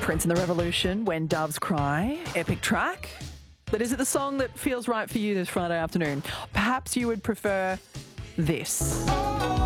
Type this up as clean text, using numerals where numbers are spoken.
Prince and the Revolution, When Doves Cry, epic track. But is it the song that feels right for you this Friday afternoon? Perhaps you would prefer this.